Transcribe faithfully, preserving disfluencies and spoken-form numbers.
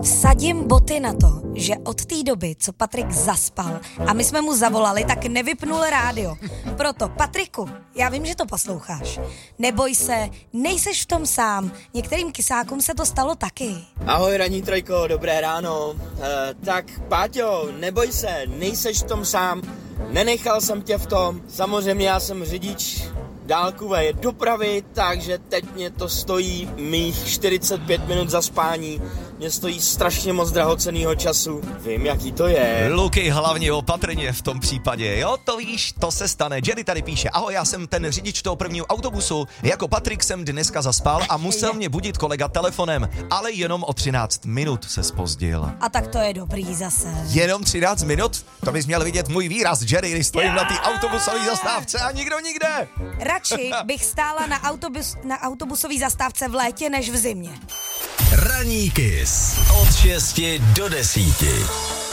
Vsadím boty na to, že od té doby, co Patrik zaspal a my jsme mu zavolali, tak nevypnul rádio. Proto, Patriku, já vím, že to posloucháš. Neboj se, nejseš v tom sám. Některým kysákům se to stalo taky. Ahoj Ranní trojko, dobré ráno. E, tak Páťo, neboj se, nejseš v tom sám. Nenechal jsem tě v tom. Samozřejmě já jsem řidič dálkové dopravy, takže teď mě to stojí mých čtyřicet pět minut zaspání. Mě stojí strašně moc drahocennýho času. Vím, jaký to je. Luky, hlavně opatrně v tom případě, jo, to víš, to se stane. Jerry tady píše, ahoj, já jsem ten řidič toho prvního autobusu, jako Patrik jsem dneska zaspal a musel mě budit kolega telefonem, ale jenom o třináct minut se zpozdil. A tak to je dobrý zase. Jenom třináct minut? To bys měl vidět můj výraz, Jerry, když stojím yeah. na té autobusové zastávce a nikdo nikde. Radši bych stála na, autobus, na autobusové zastávce v létě než v zimě. Ranní Kiss od šesti do desíti.